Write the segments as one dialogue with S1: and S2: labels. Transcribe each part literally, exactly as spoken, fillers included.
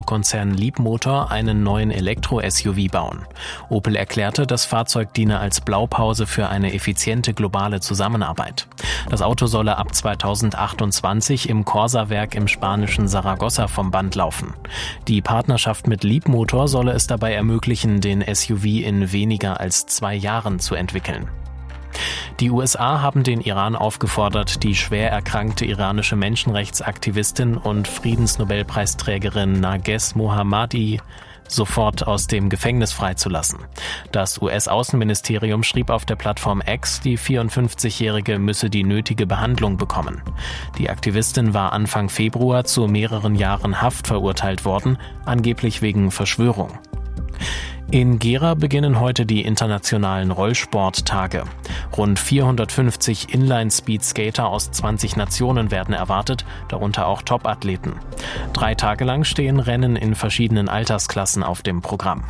S1: Autokonzern Leapmotor einen neuen Elektro-S U V bauen. Opel erklärte, das Fahrzeug diene als Blaupause für eine effiziente globale Zusammenarbeit. Das Auto solle ab zweitausendachtundzwanzig im Corsa-Werk im spanischen Saragossa vom Band laufen. Die Partnerschaft mit Leapmotor solle es dabei ermöglichen, den S U V in weniger als zwei Jahren zu entwickeln. Die U S A haben den Iran aufgefordert, die schwer erkrankte iranische Menschenrechtsaktivistin und Friedensnobelpreisträgerin Narges Mohammadi sofort aus dem Gefängnis freizulassen. Das U S-Außenministerium schrieb auf der Plattform X, die vierundfünfzigjährige müsse die nötige Behandlung bekommen. Die Aktivistin war Anfang Februar zu mehreren Jahren Haft verurteilt worden, angeblich wegen Verschwörung. In Gera beginnen heute die internationalen Rollsporttage. Rund vierhundertfünfzig Inline-Speed-Skater aus zwanzig Nationen werden erwartet, darunter auch Top-Athleten. Drei Tage lang stehen Rennen in verschiedenen Altersklassen auf dem Programm.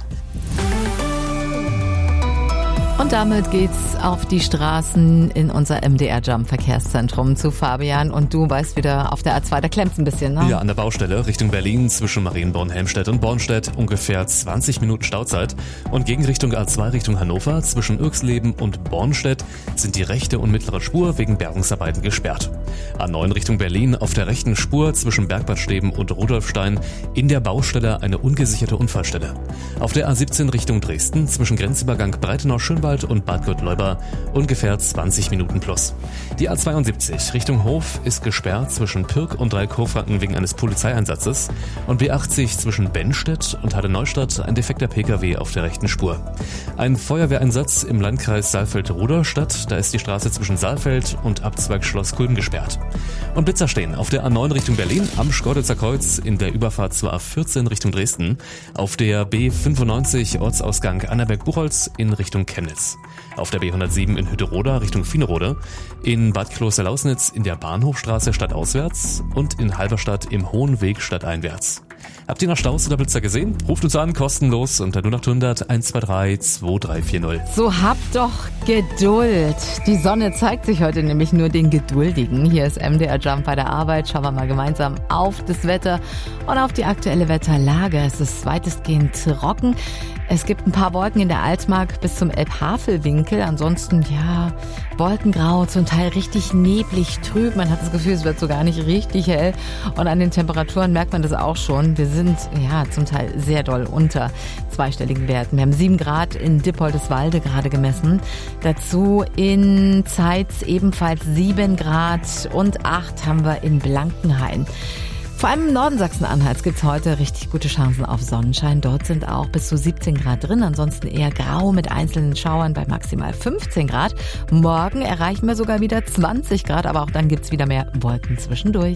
S2: Und damit geht's auf die Straßen in unser M D R-Jump-Verkehrszentrum zu Fabian. Und du weißt wieder, auf der A zwei, da klemmt's ein bisschen, ne?
S3: Ja, an der Baustelle Richtung Berlin zwischen Marienborn, Helmstedt und Bornstedt ungefähr zwanzig Minuten Stauzeit. Und gegen Richtung A zwei Richtung Hannover zwischen Irxleben und Bornstedt sind die rechte und mittlere Spur wegen Bergungsarbeiten gesperrt. A neun Richtung Berlin auf der rechten Spur zwischen Bergbadsteben und Rudolfstein in der Baustelle eine ungesicherte Unfallstelle. Auf der A siebzehn Richtung Dresden zwischen Grenzübergang Breitenau-Schönwald und Bad Gottleuba ungefähr zwanzig Minuten plus. Die A zweiundsiebzig Richtung Hof ist gesperrt zwischen Pirk und Dreieck-Hofranken wegen eines Polizeieinsatzes und B achtzig zwischen Bennstedt und Halle-Neustadt ein defekter Pkw auf der rechten Spur. Ein Feuerwehreinsatz im Landkreis Saalfeld-Rudolstadt, da ist die Straße zwischen Saalfeld und Abzweig Schloss Kulm gesperrt. Und Blitzer stehen auf der A neun Richtung Berlin am Schkeuditzer Kreuz in der Überfahrt zur A vierzehn Richtung Dresden, auf der B fünfundneunzig Ortsausgang Annaberg-Buchholz in Richtung Chemnitz. Auf der B hundertsieben in Hütteroda Richtung Vineroda, in Bad Kloster-Lausnitz in der Bahnhofstraße stadtauswärts und in Halberstadt im Hohen Weg stadteinwärts. Habt ihr noch Staus oder Blitzer gesehen? Ruft uns an, kostenlos unter null acht hundert eins zwei drei zwei drei vier null.
S2: So habt doch Geduld. Die Sonne zeigt sich heute nämlich nur den Geduldigen. Hier ist M D R Jump bei der Arbeit. Schauen wir mal gemeinsam auf das Wetter und auf die aktuelle Wetterlage. Es ist weitestgehend trocken. Es gibt ein paar Wolken in der Altmark bis zum Elbhavelwinkel. Ansonsten, ja, wolkengrau, zum Teil richtig neblig, trüb. Man hat das Gefühl, es wird so gar nicht richtig hell. Und an den Temperaturen merkt man das auch schon. Wir sind, ja, zum Teil sehr doll unter zweistelligen Werten. Wir haben sieben Grad in Dippoldeswalde gerade gemessen. Dazu in Zeitz ebenfalls sieben Grad und acht haben wir in Blankenhain. Vor allem im Norden Sachsen-Anhalts gibt es heute richtig gute Chancen auf Sonnenschein. Dort sind auch bis zu siebzehn Grad drin, ansonsten eher grau mit einzelnen Schauern bei maximal fünfzehn Grad. Morgen erreichen wir sogar wieder zwanzig Grad, aber auch dann gibt es wieder mehr Wolken zwischendurch.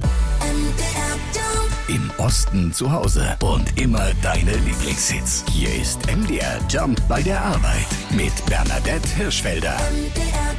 S4: Im Osten zu Hause und immer deine Lieblingshits. Hier ist M D R Jump bei der Arbeit mit Bernadette Hirschfelder.